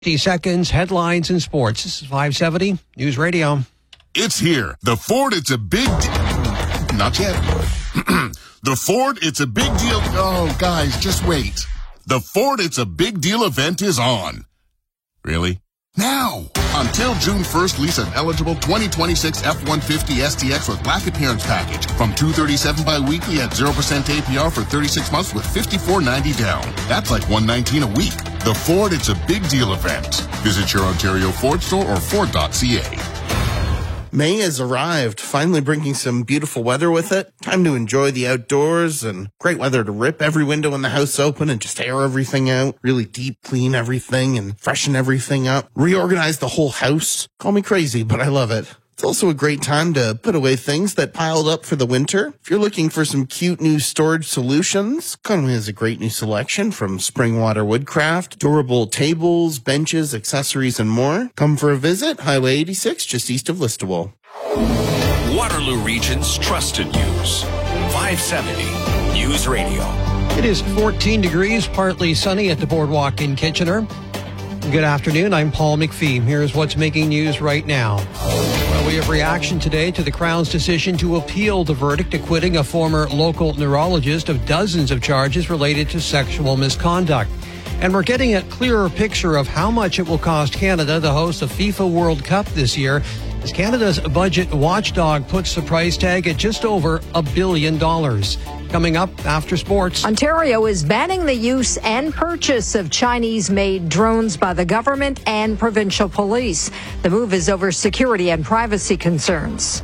50 seconds, headlines and sports. This is 570 News Radio. It's here. The Ford, it's a big not yet. The Ford, it's a big deal. Oh, guys, just wait. The Ford, it's a big deal event is on. Really? Now! Until June 1st, lease an eligible 2026 F-150 STX with Black Appearance Package from $237 bi-weekly at 0% APR for 36 months with $54.90 down. That's like $119 a week. The Ford, it's a big deal event. Visit your Ontario Ford store or Ford.ca. May has arrived, finally bringing some beautiful weather with it. Time to enjoy the outdoors and great weather to rip every window in the house open and just air everything out. Really deep clean everything and freshen everything up. Reorganize the whole house. Call me crazy, but I love it. It's also a great time to put away things that piled up for the winter. If you're looking for some cute new storage solutions, Conway has a great new selection from Springwater Woodcraft, durable tables, benches, accessories, and more. Come for a visit, Highway 86, just east of Listowel. Waterloo Region's trusted news. 570 News Radio. It is 14 degrees, partly sunny at the boardwalk in Kitchener. Good afternoon, I'm Paul McPhee. Here's what's making news right now. Well, we have reaction today to the Crown's decision to appeal the verdict acquitting a former local neurologist of dozens of charges related to sexual misconduct. And we're getting a clearer picture of how much it will cost Canada to host the FIFA World Cup this year, as Canada's budget watchdog puts the price tag at just over $1 billion. Coming up after sports. Ontario is banning the use and purchase of Chinese-made drones by the government and provincial police. The move is over security and privacy concerns.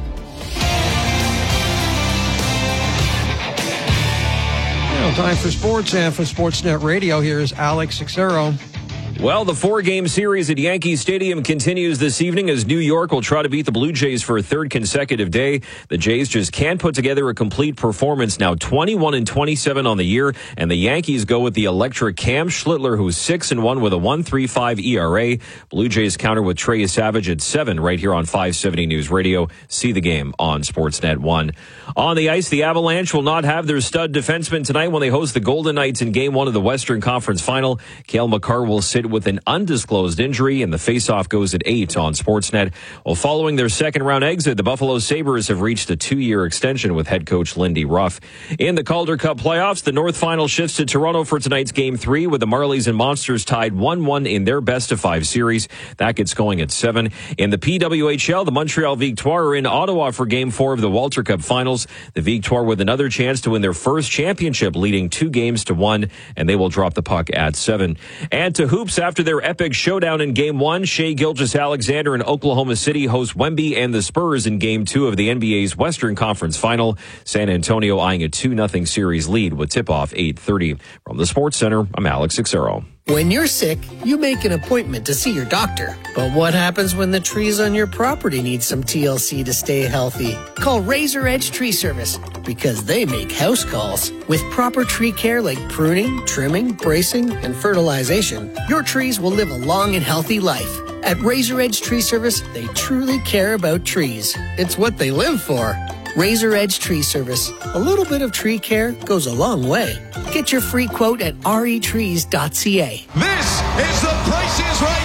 Now, time for sports, and for Sportsnet Radio, here's Alex Sixero. Well, the four-game series at Yankee Stadium continues this evening as New York will try to beat the Blue Jays for a third consecutive day. The Jays just can't put together a complete performance, now 21-27 on the year, and the Yankees go with the electric Cam Schlittler, who's 6-1 with a 1.35 ERA. Blue Jays counter with Trey Savage at 7 right here on 570 News Radio. See the game on Sportsnet 1. On the ice, the Avalanche will not have their stud defenseman tonight when they host the Golden Knights in Game 1 of the Western Conference Final. Cale Makar will sit with an undisclosed injury, and the faceoff goes at 8 on Sportsnet. Well, following their second-round exit, the Buffalo Sabres have reached a 2-year extension with head coach Lindy Ruff. In the Calder Cup playoffs, the North Final shifts to Toronto for tonight's Game 3, with the Marlies and Monsters tied 1-1 in their best-of-5 series. That gets going at 7. In the PWHL, the Montreal Victoire are in Ottawa for Game 4 of the Walter Cup Finals. The Victoire with another chance to win their first championship, leading 2-1, and they will drop the puck at 7. And to hoops, after their epic showdown in Game 1, Shea Gilgeous-Alexander and Oklahoma City host Wemby and the Spurs in Game 2 of the NBA's Western Conference Final. San Antonio eyeing a 2-0 series lead with tip-off 8:30. From the Sports Center, I'm Alex Sixero. When you're sick, you make an appointment to see your doctor. But what happens when the trees on your property need some TLC to stay healthy? Call Razor Edge Tree Service, because they make house calls. With proper tree care like pruning, trimming, bracing, and fertilization, your trees will live a long and healthy life. At Razor Edge Tree Service, they truly care about trees. It's what they live for. Razor Edge Tree Service. A little bit of tree care goes a long way. Get your free quote at retrees.ca. This is The Price is Right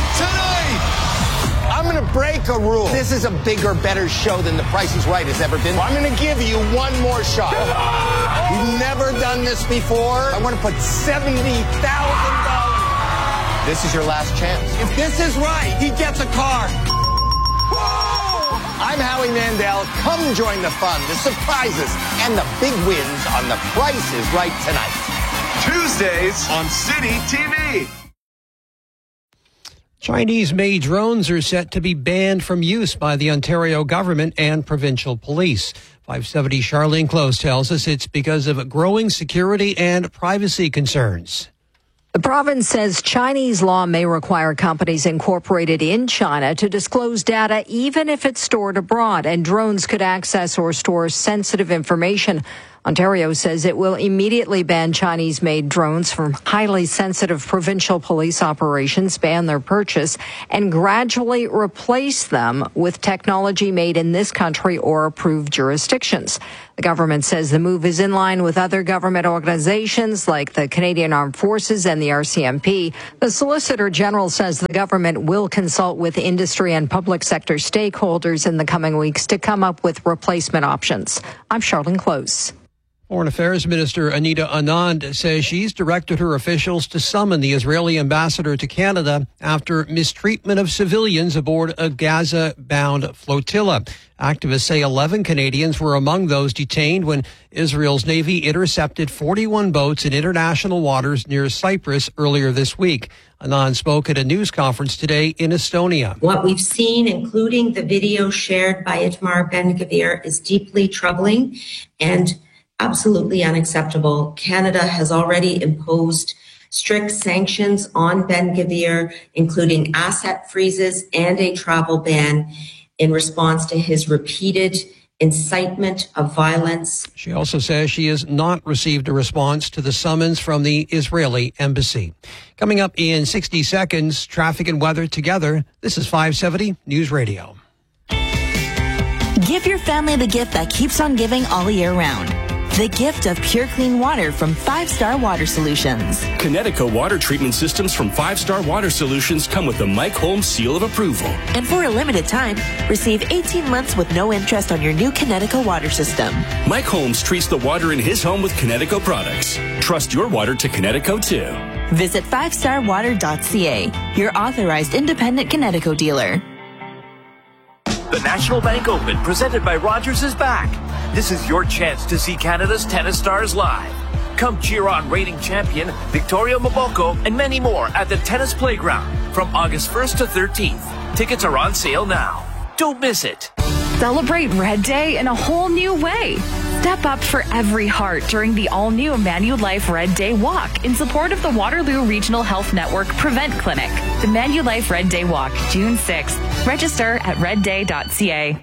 tonight. I'm going to break a rule. This is a bigger, better show than The Price is Right has ever been. I'm going to give you one more shot. We've never done this before. I want to put $70,000. This is your last chance. If this is right, he gets a car. I'm Howie Mandel. Come join the fun, the surprises, and the big wins on The Price is Right tonight. Tuesdays on City TV. Chinese-made drones are set to be banned from use by the Ontario government and provincial police. 570 Charlene Close tells us it's because of growing security and privacy concerns. The province says Chinese law may require companies incorporated in China to disclose data even if it's stored abroad, and drones could access or store sensitive information. Ontario says it will immediately ban Chinese-made drones from highly sensitive provincial police operations, ban their purchase, and gradually replace them with technology made in this country or approved jurisdictions. The government says the move is in line with other government organizations like the Canadian Armed Forces and the RCMP. The Solicitor General says the government will consult with industry and public sector stakeholders in the coming weeks to come up with replacement options. I'm Charlene Close. Foreign Affairs Minister Anita Anand says she's directed her officials to summon the Israeli ambassador to Canada after mistreatment of civilians aboard a Gaza-bound flotilla. Activists say 11 Canadians were among those detained when Israel's Navy intercepted 41 boats in international waters near Cyprus earlier this week. Anand spoke at a news conference today in Estonia. What we've seen, including the video shared by Itamar Ben-Gvir, is deeply troubling and absolutely unacceptable. Canada has already imposed strict sanctions on Ben-Gvir, including asset freezes and a travel ban in response to his repeated incitement of violence. She also says she has not received a response to the summons from the Israeli embassy. Coming up in 60 seconds, traffic and weather together. This is 570 News Radio. Give your family the gift that keeps on giving all year round. The gift of pure clean water from 5 Star Water Solutions. Connecticut water treatment systems from 5 Star Water Solutions come with the Mike Holmes seal of approval. And for a limited time, receive 18 months with no interest on your new Connecticut water system. Mike Holmes treats the water in his home with Connecticut products. Trust your water to Connecticut too. Visit 5starwater.ca, your authorized independent Connecticut dealer. The National Bank Open, presented by Rogers, is back. This is your chance to see Canada's tennis stars live. Come cheer on reigning champion Victoria Mboko and many more at the Tennis Playground from August 1st to 13th. Tickets are on sale now. Don't miss it. Celebrate Red Day in a whole new way. Step up for every heart during the all-new Manulife Red Day Walk in support of the Waterloo Regional Health Network Prevent Clinic. The Manulife Red Day Walk, June 6th. Register at redday.ca.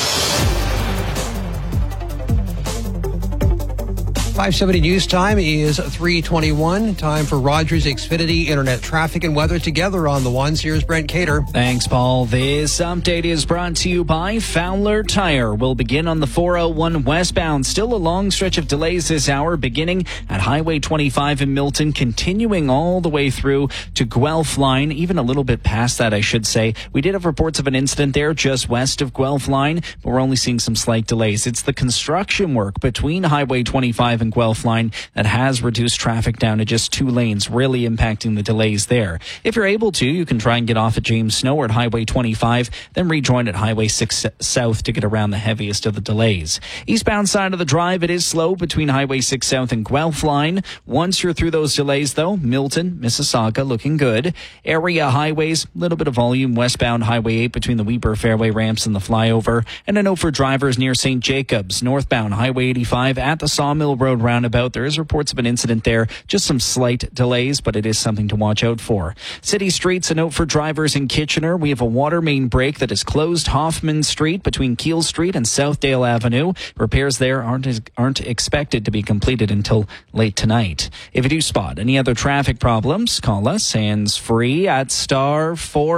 570 News Time is 3:21. Time for Rogers Xfinity Internet traffic and weather together on the ones. Here's Brent Cater. Thanks, Paul. This update is brought to you by Fowler Tire. We'll begin on the 401 westbound. Still a long stretch of delays this hour, beginning at Highway 25 in Milton, continuing all the way through to Guelph Line, even a little bit past that, I should say. We did have reports of an incident there just west of Guelph Line, but we're only seeing some slight delays. It's the construction work between Highway 25 and Guelph Line that has reduced traffic down to just 2 lanes, really impacting the delays there. If you're able to, you can try and get off at James Snow at Highway 25, then rejoin at Highway 6 South to get around the heaviest of the delays. Eastbound side of the drive, it is slow between Highway 6 South and Guelph Line. Once you're through those delays, though, Milton, Mississauga looking good. Area highways, a little bit of volume westbound Highway 8 between the Weber Fairway ramps and the flyover. And a note for drivers near St. Jacobs, northbound Highway 85 at the Sawmill Road roundabout. There is reports of an incident there. Just some slight delays, but it is something to watch out for. City streets, a note for drivers in Kitchener. We have a water main break that is closed Hoffman Street between Keele Street and Southdale Avenue. Repairs there aren't expected to be completed until late tonight. If you do spot any other traffic problems, call us hands-free at star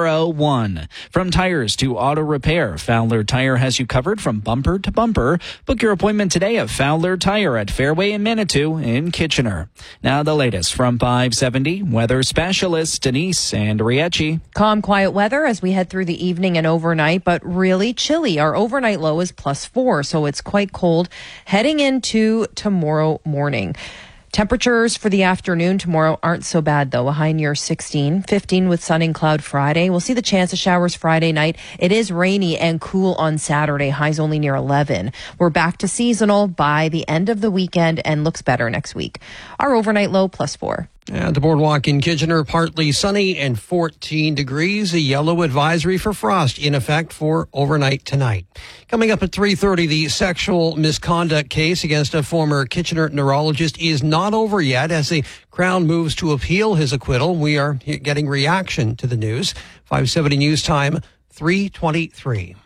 401. From tires to auto repair, Fowler Tire has you covered from bumper to bumper. Book your appointment today at Fowler Tire at Fairway and Manitou in Kitchener. Now the latest from 570 weather specialist Denise Andriecci. Calm, quiet weather as we head through the evening and overnight, but really chilly. Our overnight low is +4, so it's quite cold heading into tomorrow morning. Temperatures for the afternoon tomorrow aren't so bad, though. A high near 16, 15 with sun and cloud Friday. We'll see the chance of showers Friday night. It is rainy and cool on Saturday. Highs only near 11. We're back to seasonal by the end of the weekend and looks better next week. Our overnight low +4. At the Boardwalk in Kitchener, partly sunny and 14 degrees. A yellow advisory for frost in effect for overnight tonight. Coming up at 3:30, the sexual misconduct case against a former Kitchener neurologist is not over yet as the Crown moves to appeal his acquittal. We are getting reaction to the news. 570 News Time, 3:23.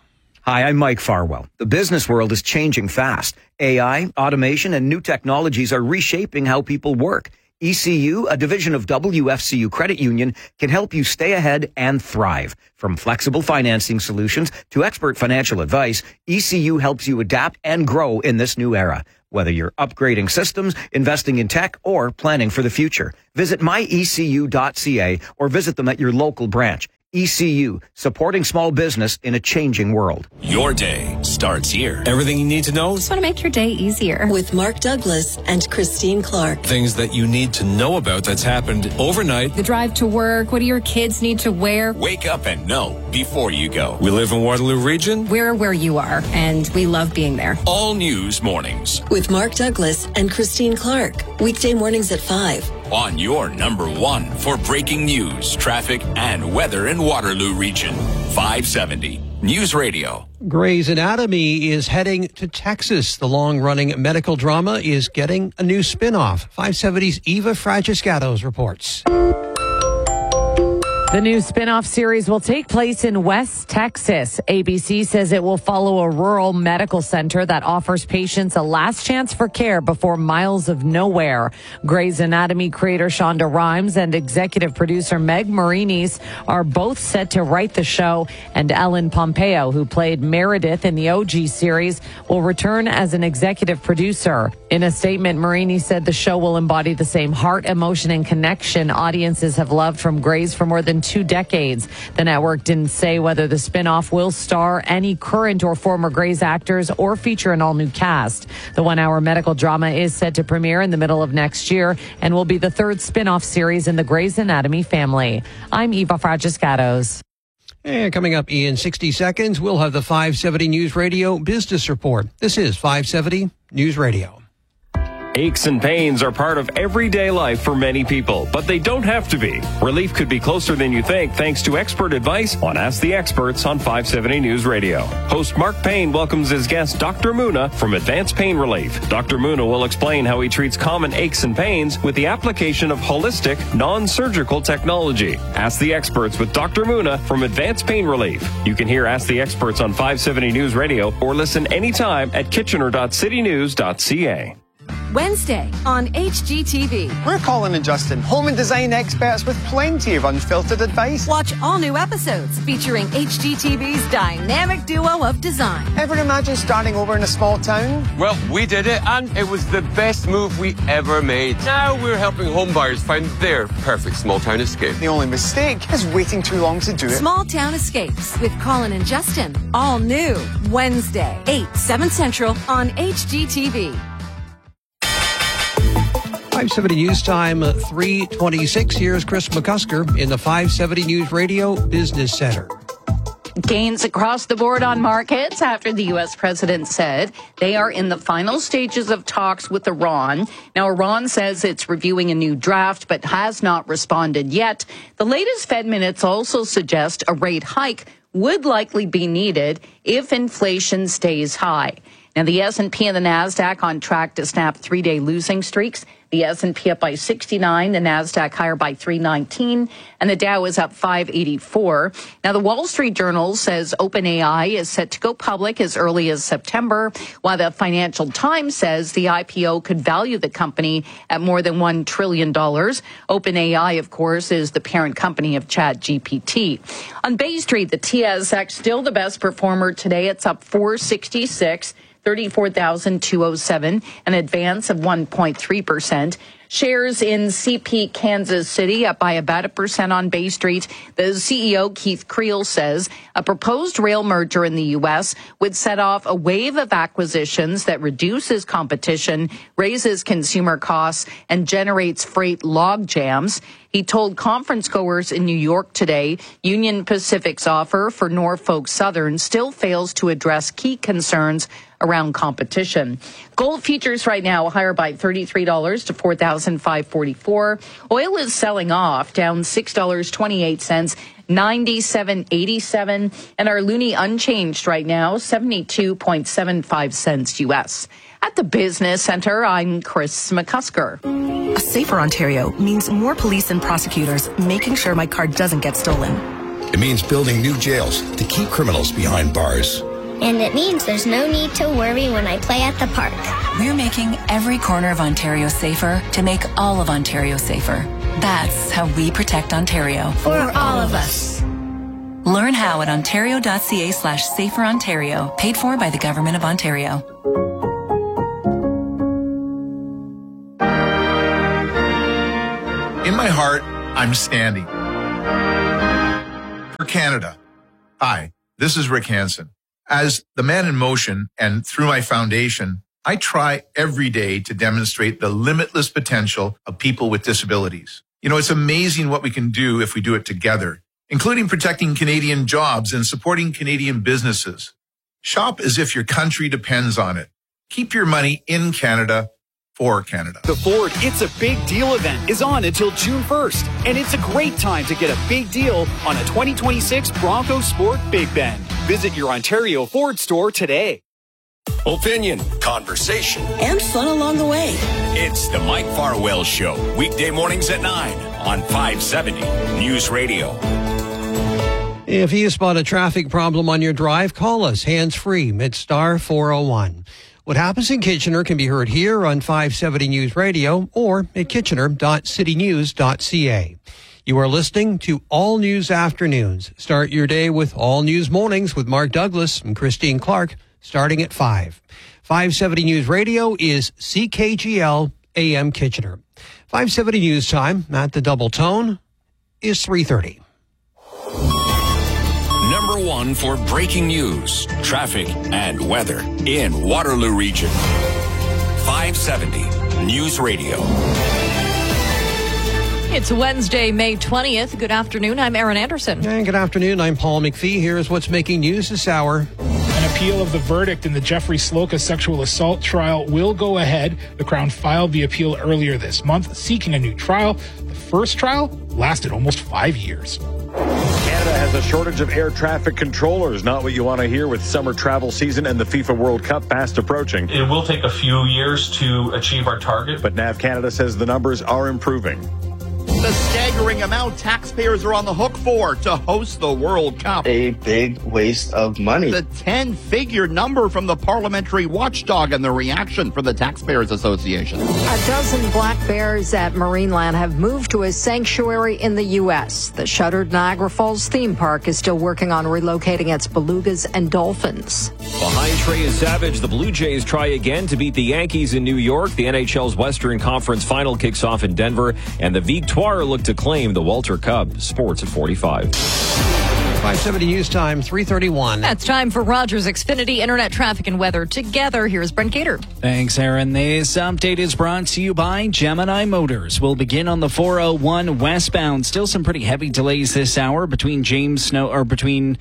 Hi, I'm Mike Farwell. The business world is changing fast. AI, automation, and new technologies are reshaping how people work. ECU, a division of WFCU Credit Union, can help you stay ahead and thrive. From flexible financing solutions to expert financial advice, ECU helps you adapt and grow in this new era. Whether you're upgrading systems, investing in tech, or planning for the future, visit myecu.ca or visit them at your local branch. ECU, supporting small business in a changing world. Your day starts here. Everything you need to know. Just want to make your day easier. With Mark Douglas and Christine Clark. Things that you need to know about that's happened overnight. The drive to work. What do your kids need to wear? Wake up and know before you go. We live in Waterloo Region. We're where you are, and we love being there. All News Mornings. With Mark Douglas and Christine Clark. Weekday mornings at 5. On your number one for breaking news, traffic, and weather in Waterloo Region. 570 News Radio. Grey's Anatomy is heading to Texas. The long-running medical drama is getting a new spin-off. 570's Eva Fragiscatos reports. The new spin-off series will take place in West Texas. ABC says it will follow a rural medical center that offers patients a last chance for care before miles of nowhere. Grey's Anatomy creator Shonda Rhimes and executive producer Meg Marinis are both set to write the show, and Ellen Pompeo, who played Meredith in the OG series, will return as an executive producer. In a statement, Marini said the show will embody the same heart, emotion, and connection audiences have loved from Grey's for more than 2 decades. The network didn't say whether the spinoff will star any current or former Grey's actors or feature an all-new cast. The one-hour medical drama is set to premiere in the middle of next year and will be the third spinoff series in the Grey's Anatomy family. I'm Eva Fragiscatos. And coming up in 60 seconds, we'll have the 570 News Radio Business Report. This is 570 News Radio. Aches and pains are part of everyday life for many people, but they don't have to be. Relief could be closer than you think thanks to expert advice on Ask the Experts on 570 News Radio. Host Mark Payne welcomes his guest, Dr. Muna, from Advanced Pain Relief. Dr. Muna will explain how he treats common aches and pains with the application of holistic, non-surgical technology. Ask the Experts with Dr. Muna from Advanced Pain Relief. You can hear Ask the Experts on 570 News Radio or listen anytime at kitchener.citynews.ca. Wednesday on HGTV. We're Colin and Justin, home and design experts with plenty of unfiltered advice. Watch all new episodes featuring HGTV's dynamic duo of design. Ever imagine starting over in a small town? Well, we did it, and it was the best move we ever made. Now we're helping home buyers find their perfect small town escape. The only mistake is waiting too long to do it. Small Town Escapes with Colin and Justin. All new Wednesday, 8, 7 Central on HGTV. 570 News Time, 3:26. Here's Chris McCusker in the 570 News Radio Business Center. Gains across the board on markets after the U.S. president said they are in the final stages of talks with Iran. Now, Iran says it's reviewing a new draft but has not responded yet. The latest Fed minutes also suggest a rate hike would likely be needed if inflation stays high. Now, the S&P and the NASDAQ on track to snap 3-day losing streaks. The S&P up by 69, the NASDAQ higher by 319, and the Dow is up 584. Now, the Wall Street Journal says OpenAI is set to go public as early as September, while the Financial Times says the IPO could value the company at more than $1 trillion. OpenAI, of course, is the parent company of ChatGPT. On Bay Street, the TSX still the best performer today. It's up 466. 34,207, an advance of 1.3%. Shares in CP Kansas City up by about 1% on Bay Street. The CEO, Keith Creel, says a proposed rail merger in the U.S. would set off a wave of acquisitions that reduces competition, raises consumer costs, and generates freight log jams. He told conference goers in New York today Union Pacific's offer for Norfolk Southern still fails to address key concerns around competition. Gold futures right now higher by $33 to $4,544. Oil is selling off, down $6.28, 97.87, and our loonie unchanged right now, 72.75 cents U.S. At the Business Center, I'm Chris McCusker. A safer Ontario means more police and prosecutors making sure my car doesn't get stolen. It means building new jails to keep criminals behind bars. and it means there's no need to worry when I play at the park. We're making every corner of Ontario safer to make all of Ontario safer. That's how we protect Ontario. For all of us. Learn how at ontario.ca/saferontario, paid for by the Government of Ontario. In my heart, I'm standing for Canada. Hi, this is Rick Hansen. As the Man in Motion and through my foundation, I try every day to demonstrate the limitless potential of people with disabilities. You know, it's amazing what we can do if we do it together, including protecting Canadian jobs and supporting Canadian businesses. Shop as if your country depends on it. Keep your money in Canada for Canada. The Ford It's a Big Deal event is on until June 1st, and it's a great time to get a big deal on a 2026 Bronco Sport Big Bend. Visit your Ontario Ford store today. Opinion, conversation, and fun along the way. It's the Mike Farwell Show, weekday mornings at 9 on 570 News Radio. If you spot a traffic problem on your drive, call us hands-free, MidStar 401. What happens in Kitchener can be heard here on 570 News Radio or at kitchener.citynews.ca. You are listening to All News Afternoons. Start your day with All News Mornings with Mark Douglas and Christine Clark, starting at 5. 570 News Radio is CKGL AM Kitchener. 570 News Time at the Double Tone is 3:30. Number one for breaking news, traffic, and weather in Waterloo Region. 570 News Radio. It's Wednesday, May 20th. Good afternoon. I'm Erin Anderson. And good afternoon. I'm Paul McPhee. Here's what's making news this hour. An appeal of the verdict in the Jeffrey Slocum sexual assault trial will go ahead. The Crown filed the appeal earlier this month, seeking a new trial. The first trial lasted almost 5 years. Canada has a shortage of air traffic controllers. Not what you want to hear with summer travel season and the FIFA World Cup fast approaching. It will take a few years to achieve our target. But NAV Canada says the numbers are improving. The staggering amount taxpayers are on the hook for to host the World Cup. A big waste of money. The 10-figure number from the parliamentary watchdog and the reaction from the Taxpayers Association. A dozen black bears at Marineland have moved to a sanctuary in the U.S. The shuttered Niagara Falls theme park is still working on relocating its belugas and dolphins. Behind Trey Savage, the Blue Jays try again to beat the Yankees in New York. The NHL's Western Conference Final kicks off in Denver, and the Victoire look to claim the Walter Cup. Sports at 45. 570 News Time, 3:31. That's time for Rogers Xfinity Internet Traffic and Weather. Together, here's Brent Gator. Thanks, Aaron. This update is brought to you by Gemini Motors. We'll begin on the 401 westbound. Still some pretty heavy delays this hour between James Snow and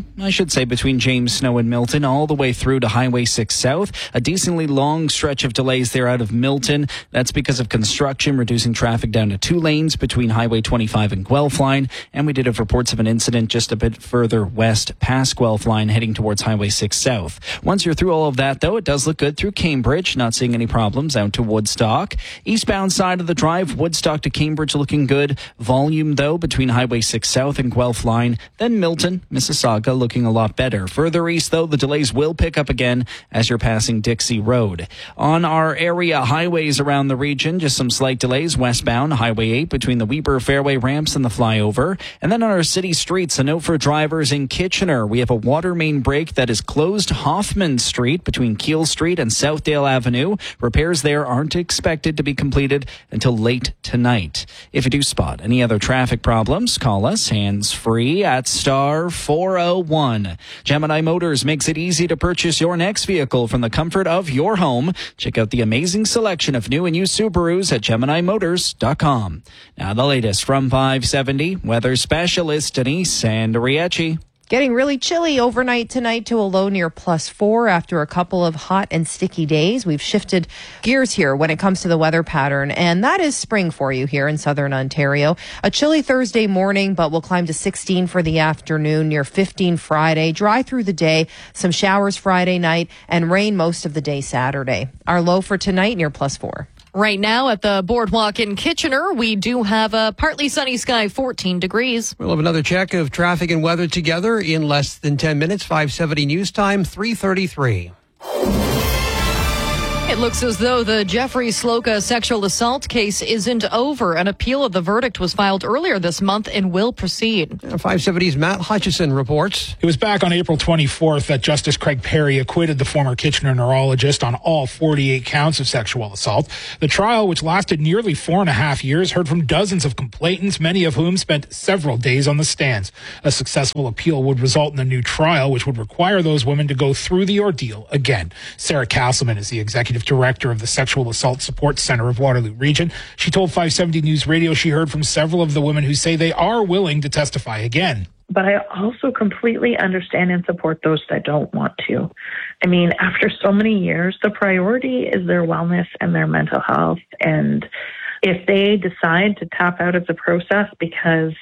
Milton, all the way through to Highway 6 South. A decently long stretch of delays there out of Milton. That's because of construction, reducing traffic down to 2 lanes between Highway 25 and Guelph Line. And we did have reports of an incident just a bit further west past Guelph Line heading towards Highway 6 South. Once you're through all of that, though, it does look good through Cambridge. Not seeing any problems out to Woodstock. Eastbound side of the drive, Woodstock to Cambridge looking good. Volume, though, between Highway 6 South and Guelph Line. Then Milton, Mississauga looking a lot better. Further east, though, the delays will pick up again as you're passing Dixie Road. On our area highways around the region, just some slight delays westbound. Highway 8 between the Weber Fairway ramps and the flyover. And then on our city streets, a note for drivers in Kitchener. We have a water main break that is closed Hoffman Street between Keele Street and Southdale Avenue. Repairs there aren't expected to be completed until late tonight. If you do spot any other traffic problems, call us hands-free at star 401. Gemini Motors makes it easy to purchase your next vehicle from the comfort of your home. Check out the amazing selection of new and used Subarus at GeminiMotors.com. Now the latest from 570, weather specialist Denise Sanderiachi. Getting really chilly overnight tonight to a low near +4 after a couple of hot and sticky days. We've shifted gears here when it comes to the weather pattern, and that is spring for you here in southern Ontario. A chilly Thursday morning, but we'll climb to 16 for the afternoon, near 15 Friday. Dry through the day, some showers Friday night, and rain most of the day Saturday. Our low for tonight near +4. Right now at the Boardwalk in Kitchener, we do have a partly sunny sky, 14 degrees. We'll have another check of traffic and weather together in less than 10 minutes. 5:70 news time, 3:33. It looks as though the Jeffrey Sloka sexual assault case isn't over. An appeal of the verdict was filed earlier this month and will proceed. 570's Matt Hutchison reports. It was back on April 24th that Justice Craig Perry acquitted the former Kitchener neurologist on all 48 counts of sexual assault. The trial, which lasted nearly 4.5 years, heard from dozens of complainants, many of whom spent several days on the stands. A successful appeal would result in a new trial, which would require those women to go through the ordeal again. Sarah Castleman is the executive director of the Sexual Assault Support Center of Waterloo Region. She told 570 News Radio she heard from several of the women who say they are willing to testify again. But I also completely understand and support those that don't want to. I mean, after so many years, the priority is their wellness and their mental health. And if they decide to tap out of the process because,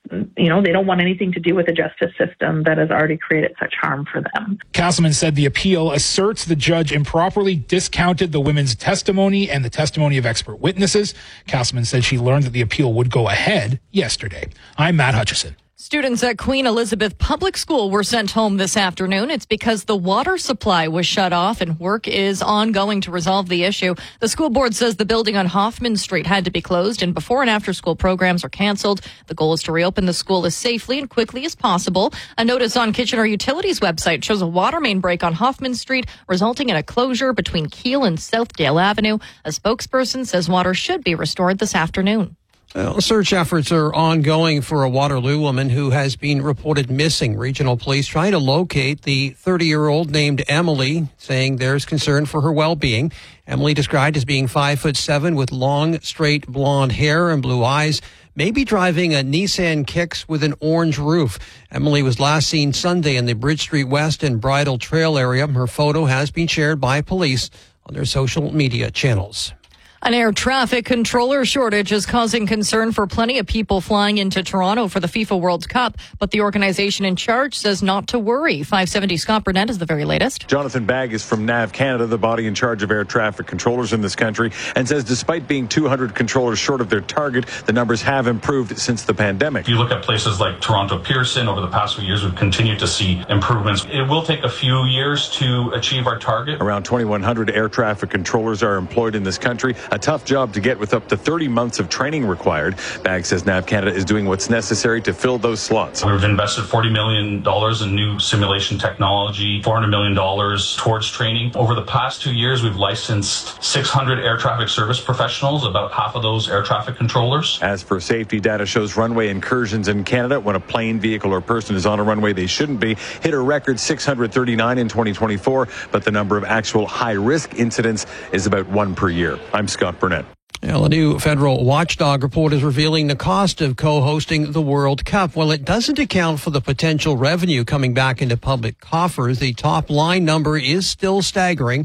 they don't want anything to do with the justice system that has already created such harm for them. Castleman said the appeal asserts the judge improperly discounted the women's testimony and the testimony of expert witnesses. Castleman said she learned that the appeal would go ahead yesterday. I'm Matt Hutchison. Students at Queen Elizabeth Public School were sent home this afternoon. It's because the water supply was shut off and work is ongoing to resolve the issue. The school board says the building on Hoffman Street had to be closed and before and after school programs are canceled. The goal is to reopen the school as safely and quickly as possible. A notice on Kitchener Utilities website shows a water main break on Hoffman Street, resulting in a closure between Keele and Southdale Avenue. A spokesperson says water should be restored this afternoon. Search efforts are ongoing for a Waterloo woman who has been reported missing. Regional police trying to locate the 30-year-old named Emily, saying there's concern for her well-being. Emily, described as being 5'7" with long, straight blonde hair and blue eyes, may be driving a Nissan Kicks with an orange roof. Emily was last seen Sunday in the Bridge Street West and Bridle Trail area. Her photo has been shared by police on their social media channels. An air traffic controller shortage is causing concern for plenty of people flying into Toronto for the FIFA World Cup, but the organization in charge says not to worry. 570 Scott Burnett is the very latest. Jonathan Bagg is from NAV Canada, the body in charge of air traffic controllers in this country, and says despite being 200 controllers short of their target, the numbers have improved since the pandemic. If you look at places like Toronto Pearson, over the past few years, we've continued to see improvements. It will take a few years to achieve our target. Around 2,100 air traffic controllers are employed in this country. A tough job to get with up to 30 months of training required. Bagg says NAV Canada is doing what's necessary to fill those slots. We've invested $40 million in new simulation technology, $400 million towards training. Over the past 2 years, we've licensed 600 air traffic service professionals, about half of those air traffic controllers. As for safety, data shows runway incursions in Canada, when a plane, vehicle, or person is on a runway they shouldn't be, hit a record 639 in 2024, but the number of actual high-risk incidents is about 1 per year. I'm Scott Burnett. Well, a new federal watchdog report is revealing the cost of co-hosting the World Cup. Well, it doesn't account for the potential revenue coming back into public coffers. The top line number is still staggering.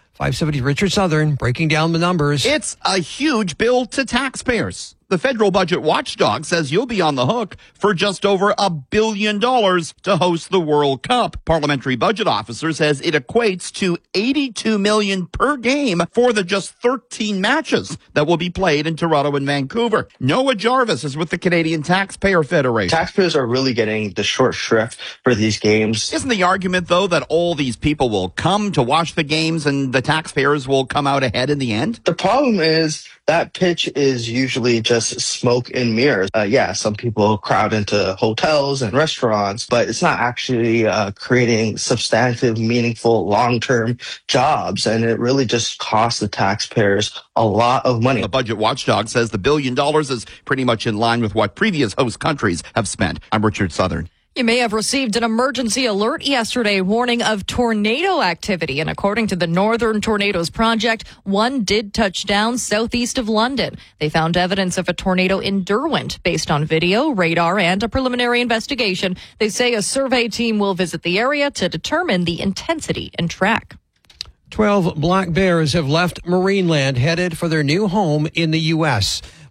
570 Richard Southern breaking down the numbers. It's a huge bill to taxpayers. The federal budget watchdog says you'll be on the hook for just over $1 billion to host the World Cup. Parliamentary Budget Officer says it equates to $82 million per game for the just 13 matches that will be played in Toronto and Vancouver. Noah Jarvis is with the Canadian Taxpayer Federation. Taxpayers are really getting the short shrift for these games. Isn't the argument, though, that all these people will come to watch the games and the taxpayers will come out ahead in the end? The problem is that pitch is usually just smoke and mirrors. Some people crowd into hotels and restaurants, but it's not actually creating substantive, meaningful, long-term jobs. And it really just costs the taxpayers a lot of money. The budget watchdog says the $1 billion is pretty much in line with what previous host countries have spent. I'm Richard Southern. You may have received an emergency alert yesterday warning of tornado activity. And according to the Northern Tornadoes Project, one did touch down southeast of London. They found evidence of a tornado in Derwent based on video, radar, and a preliminary investigation. They say a survey team will visit the area to determine the intensity and track. 12 black bears have left Marineland, headed for their new home in the U.S.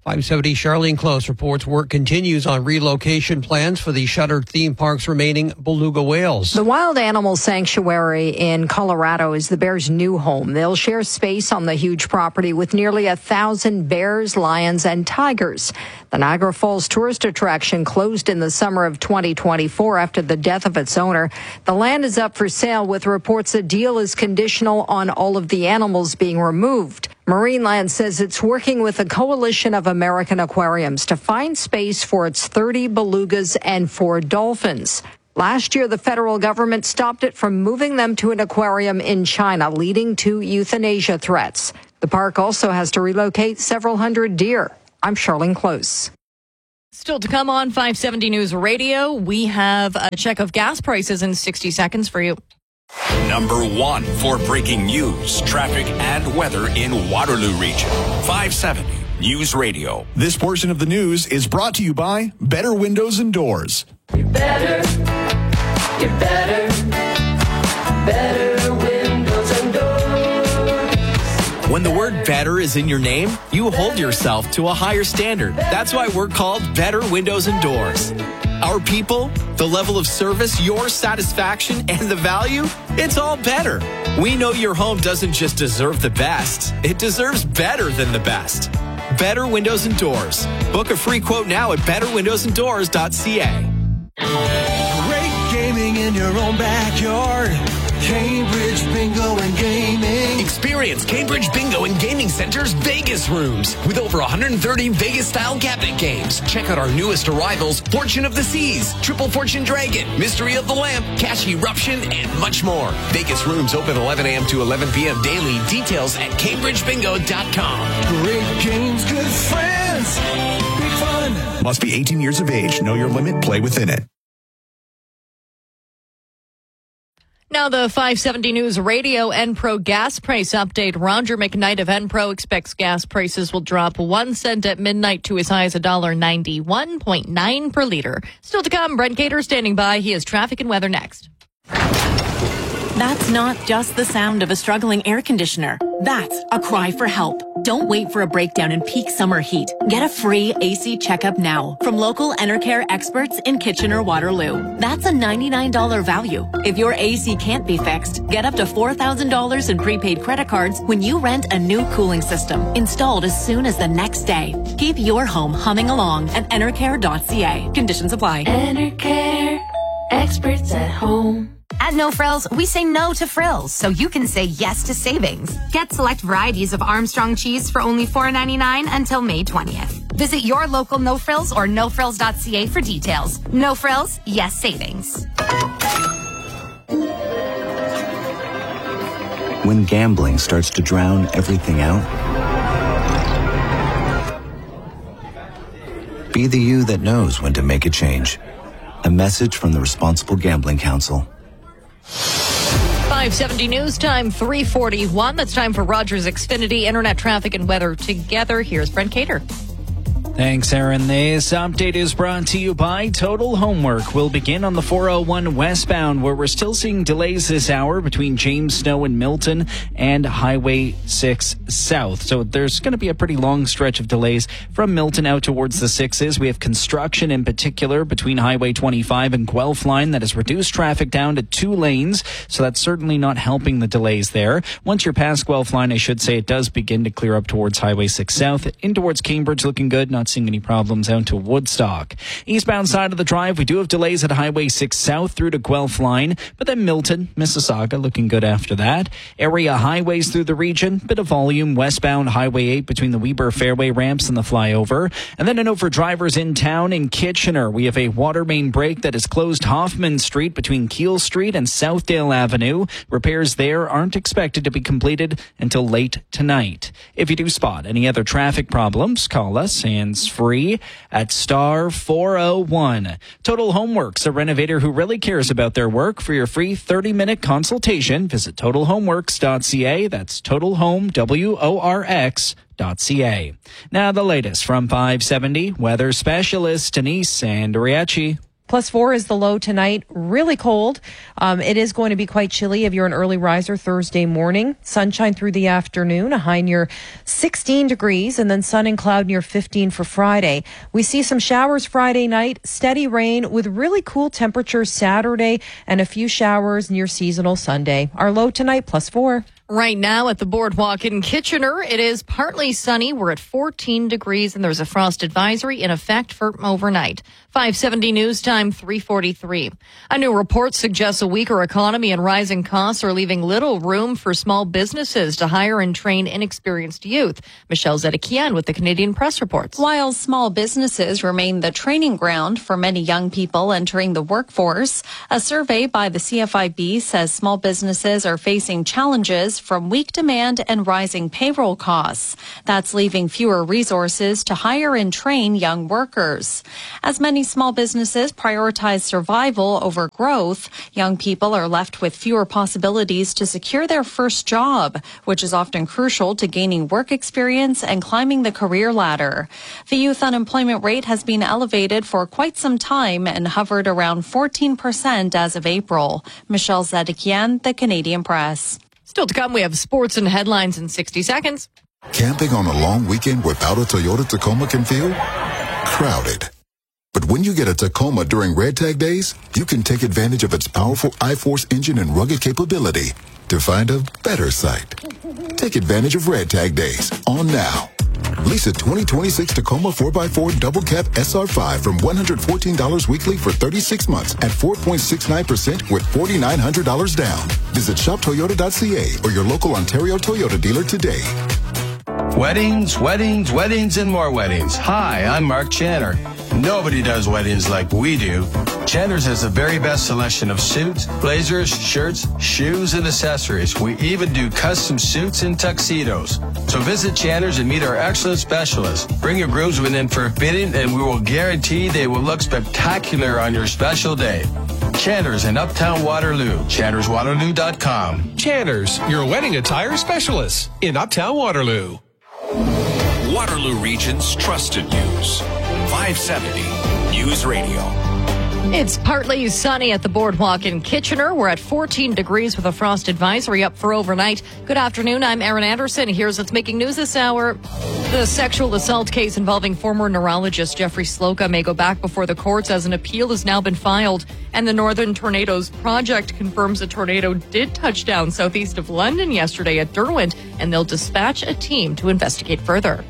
570 Charlene Close reports work continues on relocation plans for the shuttered theme park's remaining beluga whales. The Wild Animal Sanctuary in Colorado is the bears' new home. They'll share space on the huge property with nearly 1,000 bears, lions, and tigers. The Niagara Falls tourist attraction closed in the summer of 2024 after the death of its owner. The land is up for sale with reports the deal is conditional on all of the animals being removed. Marineland says it's working with a coalition of American aquariums to find space for its 30 belugas and 4 dolphins. Last year, the federal government stopped it from moving them to an aquarium in China, leading to euthanasia threats. The park also has to relocate several hundred deer. I'm Charlene Close. Still to come on 570 News Radio, we have a check of gas prices in 60 seconds for you. Number 1 for breaking news, traffic, and weather in Waterloo Region. 570 News Radio. This portion of the news is brought to you by Better Windows and Doors. You're better windows and doors. When the word better is in your name, you hold yourself to a higher standard. That's why we're called Better Windows and Doors. Our people, the level of service, your satisfaction, and the value, it's all better. We know your home doesn't just deserve the best, it deserves better than the best. Better Windows and Doors. Book a free quote now at betterwindowsanddoors.ca. Great gaming in your own backyard. Cambridge Bingo and Gaming. Experience Cambridge Bingo and Gaming Center's Vegas rooms with over 130 Vegas-style cabinet games. Check out our newest arrivals, Fortune of the Seas, Triple Fortune Dragon, Mystery of the Lamp, Cash Eruption, and much more. Vegas rooms open 11 a.m. to 11 p.m. daily. Details at CambridgeBingo.com. Great games, good friends, big fun. Must be 18 years of age. Know your limit. Play within it. Now the 570 News Radio Enpro gas price update. Roger McKnight of Enpro expects gas prices will drop 1 cent at midnight to as high as $1.91.9 per liter. Still to come, Brent Gator standing by. He has traffic and weather next. That's not just the sound of a struggling air conditioner. That's a cry for help. Don't wait for a breakdown in peak summer heat. Get a free AC checkup now from local Enercare experts in Kitchener-Waterloo. That's a $99 value. If your AC can't be fixed, get up to $4,000 in prepaid credit cards when you rent a new cooling system installed as soon as the next day. Keep your home humming along at enercare.ca. Conditions apply. Enercare, experts at home. At No Frills, we say no to frills, so you can say yes to savings. Get select varieties of Armstrong cheese for only $4.99 until May 20th. Visit your local No Frills or nofrills.ca for details. No Frills, yes savings. When gambling starts to drown everything out, be the you that knows when to make a change. A message from the Responsible Gambling Council. 570 News Time, 3:41. That's time for Rogers Xfinity Internet traffic and weather together. Here's Brent Cater. Thanks, Aaron. This update is brought to you by Total Homework. We'll begin on the 401 westbound, where we're still seeing delays this hour between James Snow and Milton and Highway 6 South. So there's going to be a pretty long stretch of delays from Milton out towards the 6s. We have construction in particular between Highway 25 and Guelph line that has reduced traffic down to 2 lanes. So that's certainly not helping the delays there. Once you're past Guelph line, I should say it does begin to clear up towards Highway 6 South. In towards Cambridge, looking good. Not seeing any problems out to Woodstock. Eastbound side of the drive, we do have delays at Highway 6 South through to Guelph line, but then Milton, Mississauga looking good after that. Area highways through the region, bit of volume westbound Highway 8 between the Weber Fairway ramps and the flyover. And then a note for drivers in town in Kitchener. We have a water main break that has closed Hoffman Street between Keele Street and Southdale Avenue. Repairs there aren't expected to be completed until late tonight. If you do spot any other traffic problems, call us hands-free at star 401. Total Homework's a renovator who really cares about their work. For your free 30-minute consultation, visit totalhomeworks.ca. That's totalhomeworks.ca. Now the latest from 570 weather specialist Denise Andriachi. +4 is the low tonight. Really cold. It is going to be quite chilly if you're an early riser Thursday morning. Sunshine through the afternoon, a high near 16 degrees, and then sun and cloud near 15 for Friday. We see some showers Friday night, steady rain with really cool temperatures Saturday, and a few showers near seasonal Sunday. Our low tonight, +4. Right now at the Boardwalk in Kitchener, it is partly sunny. We're at 14 degrees and there's a frost advisory in effect for overnight. 570 News Time, 3:43. A new report suggests a weaker economy and rising costs are leaving little room for small businesses to hire and train inexperienced youth. Michelle Zedekian with the Canadian Press reports. While small businesses remain the training ground for many young people entering the workforce, a survey by the CFIB says small businesses are facing challenges from weak demand and rising payroll costs. That's leaving fewer resources to hire and train young workers. As many small businesses prioritize survival over growth, young people are left with fewer possibilities to secure their first job, which is often crucial to gaining work experience and climbing the career ladder. The youth unemployment rate has been elevated for quite some time and hovered around 14% as of April. Michelle Zedekian, the Canadian Press. Still to come, we have sports and headlines in 60 seconds. Camping on a long weekend without a Toyota Tacoma can feel crowded. But when you get a Tacoma during Red Tag Days, you can take advantage of its powerful I-Force engine and rugged capability to find a better site. Take advantage of Red Tag Days on now. Lease a 2026 Tacoma 4x4 Double Cab SR5 from $114 weekly for 36 months at 4.69% with $4,900 down. Visit shoptoyota.ca or your local Ontario Toyota dealer today. Weddings, weddings, weddings, and more weddings. Hi, I'm Mark Channer. Nobody does weddings like we do. Channer's has the very best selection of suits, blazers, shirts, shoes, and accessories. We even do custom suits and tuxedos. So visit Channer's and meet our excellent specialists. Bring your groomsmen in for a fitting, and we will guarantee they will look spectacular on your special day. Channer's in Uptown Waterloo. ChannersWaterloo.com. Channer's, your wedding attire specialist in Uptown Waterloo. Waterloo Region's trusted news. 570 News Radio. It's partly sunny at the Boardwalk in Kitchener. We're at 14 degrees with a frost advisory up for overnight. Good afternoon. I'm Erin Anderson. Here's what's making news this hour. The sexual assault case involving former neurologist Jeffrey Slocum may go back before the courts as an appeal has now been filed. And the Northern Tornadoes Project confirms a tornado did touch down southeast of London yesterday at Derwent, and they'll dispatch a team to investigate further.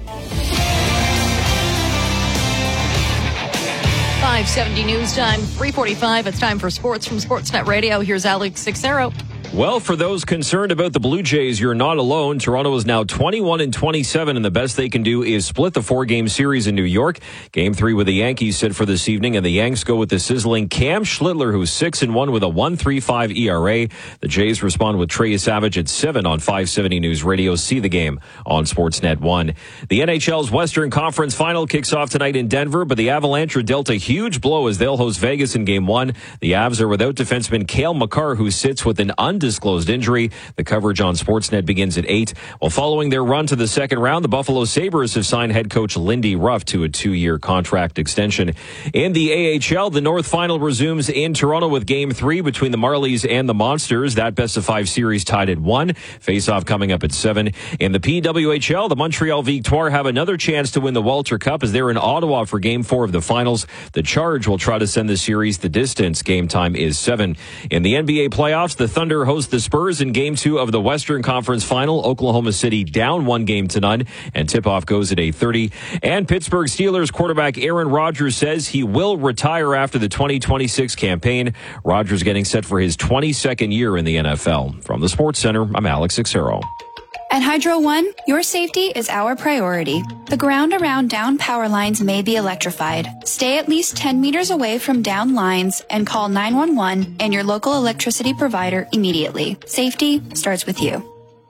570 News Time, 3:45. It's time for sports from Sportsnet Radio. Here's Alex Sixero. Well, for those concerned about the Blue Jays, you're not alone. Toronto is now 21-27, and the best they can do is split the 4-game series in New York. Game 3 with the Yankees set for this evening, and the Yanks go with the sizzling Cam Schlittler, who's 6-1 with a 1.35 ERA. The Jays respond with Trey Savage at 7 on 570 News Radio. See the game on Sportsnet 1. The NHL's Western Conference Final kicks off tonight in Denver, but the Avalanche are dealt a huge blow as they'll host Vegas in Game 1. The Avs are without defenseman Cale Makar, who sits with an undisclosed injury. The coverage on Sportsnet begins at 8. Well, following their run to the second round, the Buffalo Sabres have signed head coach Lindy Ruff to a 2-year contract extension. In the AHL, the North Final resumes in Toronto with Game 3 between the Marlies and the Monsters. That best-of-5 series tied at 1. Face-off coming up at 7. In the PWHL, the Montreal Victoire have another chance to win the Walter Cup as they're in Ottawa for Game 4 of the finals. The Charge will try to send the series the distance. Game time is 7. In the NBA playoffs, the Thunder host the Spurs in Game 2 of the Western Conference Final. Oklahoma City down 1-0, and tip-off goes at 8:30. And Pittsburgh Steelers quarterback Aaron Rodgers says he will retire after the 2026 campaign. Rodgers getting set for his 22nd year in the NFL. From the Sports Center, I'm Alex Sixero. At Hydro One, your safety is our priority. The ground around down power lines may be electrified. Stay at least 10 meters away from down lines and call 911 and your local electricity provider immediately. Safety starts with you.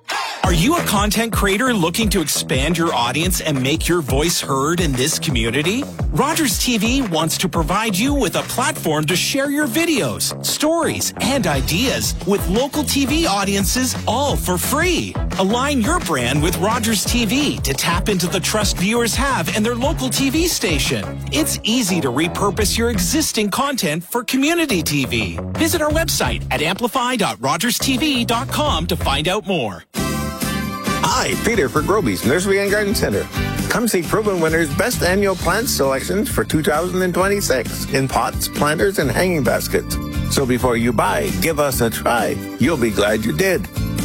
Are you a content creator looking to expand your audience and make your voice heard in this community? Rogers TV wants to provide you with a platform to share your videos, stories, and ideas with local TV audiences, all for free. Align your brand with Rogers TV to tap into the trust viewers have in their local TV station. It's easy to repurpose your existing content for community TV. Visit our website at amplify.rogerstv.com to find out more. Hi, Peter for Groby's Nursery and Garden Center. Come see Proven Winners' best annual plant selections for 2026 in pots, planters, and hanging baskets. So before you buy, give us a try. You'll be glad you did.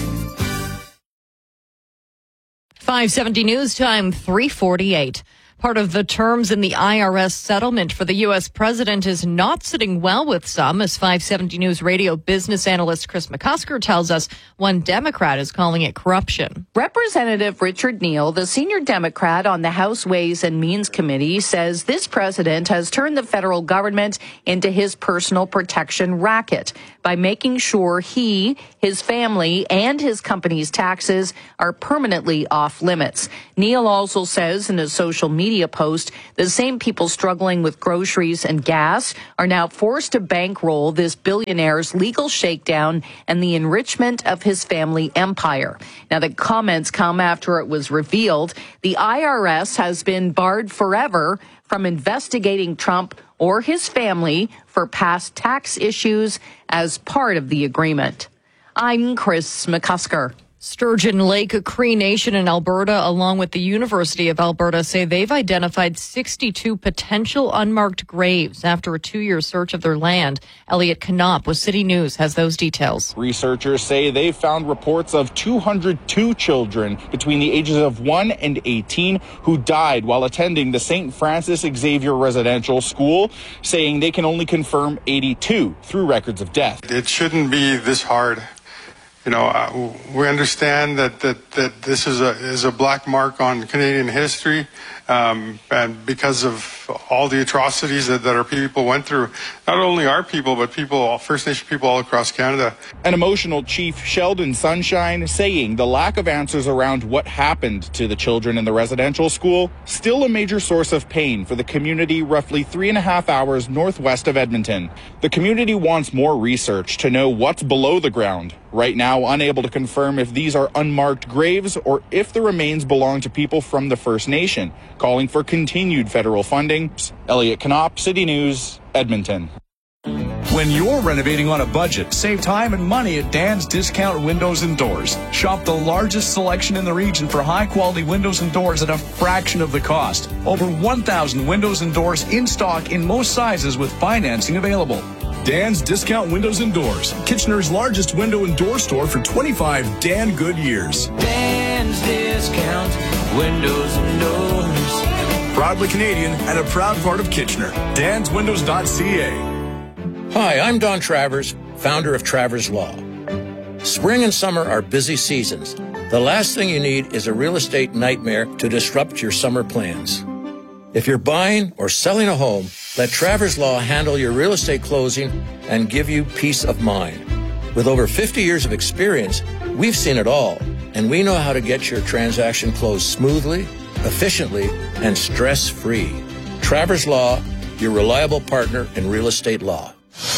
570 News Time, 3:48. Part of the terms in the IRS settlement for the U.S. president is not sitting well with some, as 570 News Radio business analyst Chris McCusker tells us. One Democrat is calling it corruption. Representative Richard Neal, the senior Democrat on the House Ways and Means Committee, says this president has turned the federal government into his personal protection racket by making sure he, his family, and his company's taxes are permanently off limits. Neal also says in a social media post, the same people struggling with groceries and gas are now forced to bankroll this billionaire's legal shakedown and the enrichment of his family empire. Now, the comments come after it was revealed the IRS has been barred forever from investigating Trump or his family for past tax issues as part of the agreement. I'm Chris McCusker. Sturgeon Lake Cree Nation in Alberta, along with the University of Alberta, say they've identified 62 potential unmarked graves after a 2-year search of their land. Elliot Knopp with City News has those details. Researchers say they've found reports of 202 children between the ages of 1 and 18 who died while attending the St. Francis Xavier Residential School, saying they can only confirm 82 through records of death. It shouldn't be this hard. You know, we understand that this is a black mark on Canadian history, and because of all the atrocities that our people went through, not only our people, but First Nation people all across Canada. An emotional Chief Sheldon Sunshine saying the lack of answers around what happened to the children in the residential school still a major source of pain for the community roughly 3.5 hours northwest of Edmonton. The community wants more research to know what's below the ground. Right now, unable to confirm if these are unmarked graves or if the remains belong to people from the First Nation, calling for continued federal funding. Elliot Knopp, City News, Edmonton. When you're renovating on a budget, save time and money at Dan's Discount Windows and Doors. Shop the largest selection in the region for high-quality windows and doors at a fraction of the cost. Over 1,000 windows and doors in stock in most sizes with financing available. Dan's Discount Windows and Doors, Kitchener's largest window and door store for 25 Dan good years. Dan's Discount Windows and Doors. Proudly Canadian and a proud part of Kitchener. DansWindows.ca. Hi, I'm Don Travers, founder of Travers Law. Spring and summer are busy seasons. The last thing you need is a real estate nightmare to disrupt your summer plans. If you're buying or selling a home, let Travers Law handle your real estate closing and give you peace of mind. With over 50 years of experience, we've seen it all, and we know how to get your transaction closed smoothly, efficiently, and stress-free. Travers Law, your reliable partner in real estate law.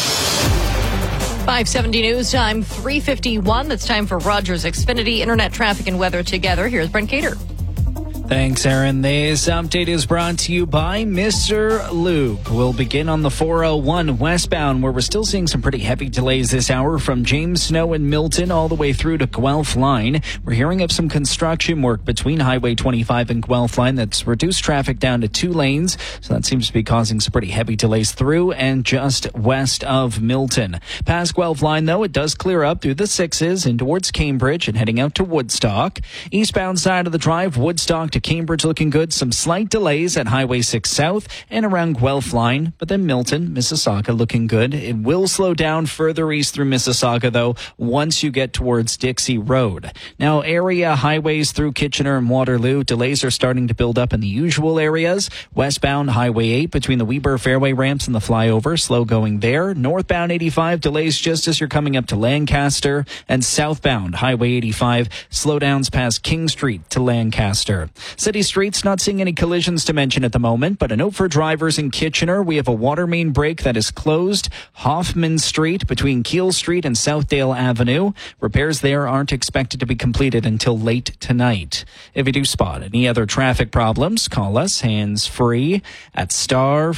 570 News Time, 3:51. That's time for Rogers Xfinity Internet Traffic and Weather together. Here's Brent Cater. Thanks, Aaron. This update is brought to you by Mr. Luke. We'll begin on the 401 westbound, where we're still seeing some pretty heavy delays this hour from James Snow and Milton all the way through to Guelph Line. We're hearing of some construction work between Highway 25 and Guelph Line that's reduced traffic down to 2 lanes. So that seems to be causing some pretty heavy delays through and just west of Milton. Past Guelph Line, though, it does clear up through the 6s and towards Cambridge and heading out to Woodstock. Eastbound side of the drive, Woodstock to to Cambridge looking good. Some slight delays at Highway 6 South and around Guelph Line, but then Milton, Mississauga looking good. It will slow down further east through Mississauga, though, once you get towards Dixie Road. Now, area highways through Kitchener and Waterloo, delays are starting to build up in the usual areas. Westbound Highway 8 between the Weber Fairway ramps and the flyover, slow going there. Northbound 85, delays just as you're coming up to Lancaster. And southbound Highway 85, slowdowns past King Street to Lancaster. City streets not seeing any collisions to mention at the moment, but a note for drivers in Kitchener. We have a water main break that is closed. Hoffman Street between Keele Street and Southdale Avenue. Repairs there aren't expected to be completed until late tonight. If you do spot any other traffic problems, call us hands-free at star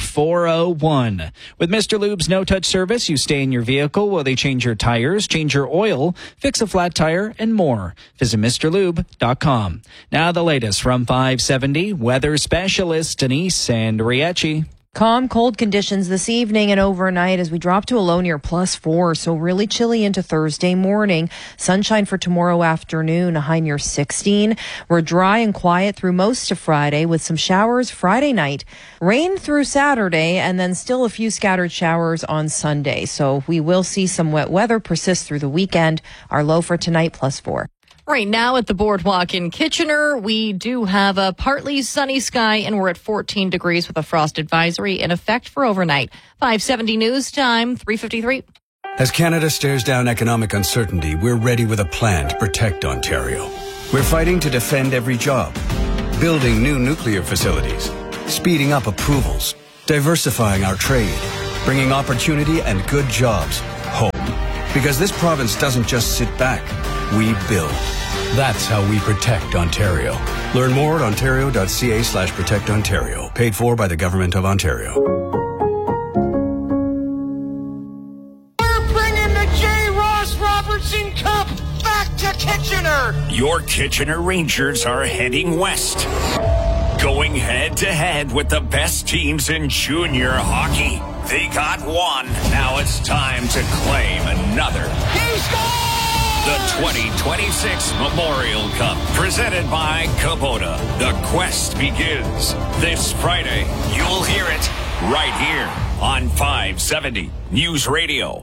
401. With Mr. Lube's no-touch service, you stay in your vehicle while they change your tires, change your oil, fix a flat tire, and more. Visit MrLube.com. Now the latest from 570 weather specialist Denise Andriecci. Calm, cold conditions this evening and overnight as we drop to a low near +4, so really chilly into Thursday morning. Sunshine for tomorrow afternoon, a high near 16. We're dry and quiet through most of Friday with some showers Friday night. Rain through Saturday and then still a few scattered showers on Sunday. So we will see some wet weather persist through the weekend. Our low for tonight +4. Right now at the Boardwalk in Kitchener, we do have a partly sunny sky and we're at 14 degrees with a frost advisory in effect for overnight. 570 news time, 3:53. As Canada stares down economic uncertainty, we're ready with a plan to protect Ontario. We're fighting to defend every job, building new nuclear facilities, speeding up approvals, diversifying our trade, bringing opportunity and good jobs home. Because this province doesn't just sit back, we build. That's how we protect Ontario. Learn more at ontario.ca/protectontario. Paid for by the Government of Ontario. We're bringing the J. Ross Robertson Cup back to Kitchener. Your Kitchener Rangers are heading west. Going head-to-head with the best teams in junior hockey. They got one. Now it's time to claim another. He's gone! The 2026 Memorial Cup, presented by Kubota. The quest begins this Friday. You'll hear it right here on 570 News Radio.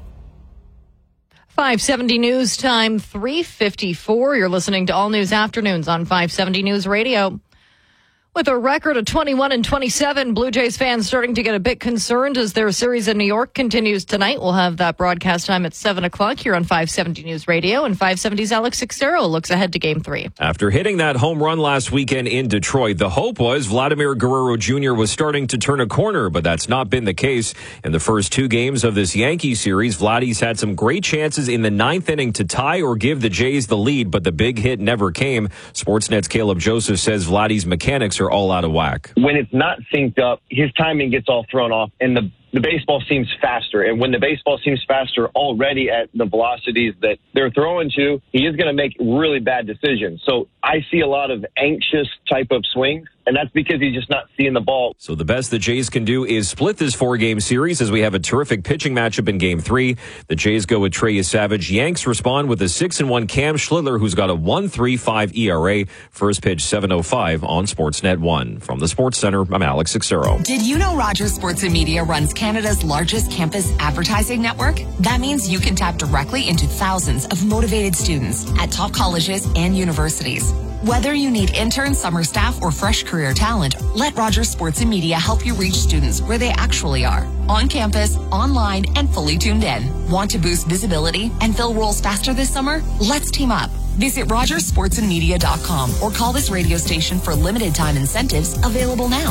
570 News time, 3:54. You're listening to All News Afternoons on 570 News Radio. With a record of 21-27, Blue Jays fans starting to get a bit concerned as their series in New York continues tonight. We'll have that broadcast time at 7 o'clock here on 570 News Radio. And 570's Alex Sixero looks ahead to Game 3. After hitting that home run last weekend in Detroit, the hope was Vladimir Guerrero Jr. was starting to turn a corner, but that's not been the case. In the first two games of this Yankee series, Vladdy's had some great chances in the ninth inning to tie or give the Jays the lead, but the big hit never came. Sportsnet's Caleb Joseph says Vladdy's mechanics are all out of whack. When it's not synced up, his timing gets all thrown off, and the baseball seems faster. And when the baseball seems faster already at the velocities that they're throwing to, he is going to make really bad decisions. So I see a lot of anxious type of swings, and that's because he's just not seeing the ball. So the best the Jays can do is split this four-game series as we have a terrific pitching matchup in Game 3. The Jays go with Trey Savage. Yanks respond with a 6-1 Cam Schlittler, who's got a 1.35 ERA. First pitch 7:05 on Sportsnet 1. From the Sports Center, I'm Alex Sixero. Did you know Rogers Sports and Media runs Canada's largest campus advertising network? That means you can tap directly into thousands of motivated students at top colleges and universities. Whether you need interns, summer staff, or fresh career talent, let Rogers Sports and Media help you reach students where they actually are. On campus, online, and fully tuned in. Want to boost visibility and fill roles faster this summer? Let's team up. Visit RogersSportsandMedia.com or call this radio station for limited time incentives available now.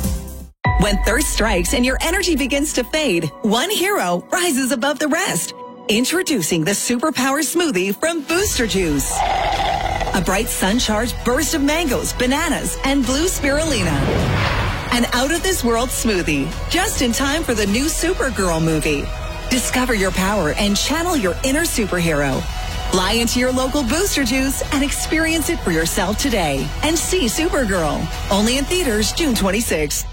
When thirst strikes and your energy begins to fade, one hero rises above the rest. Introducing the Superpower Smoothie from Booster Juice. A bright sun-charged burst of mangoes, bananas, and blue spirulina. An out-of-this-world smoothie, just in time for the new Supergirl movie. Discover your power and channel your inner superhero. Fly into your local Booster Juice and experience it for yourself today. And see Supergirl. Only in theaters June 26th.